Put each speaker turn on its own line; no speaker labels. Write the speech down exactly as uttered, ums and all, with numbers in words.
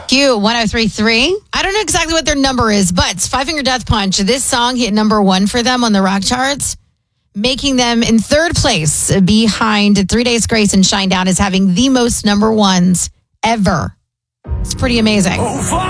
Q one oh three point three. I don't know exactly what their number is, but Five Finger Death Punch, this song hit number one for them on the rock charts, making them in third place behind Three Days Grace and Shinedown as having the most number ones ever. It's pretty amazing.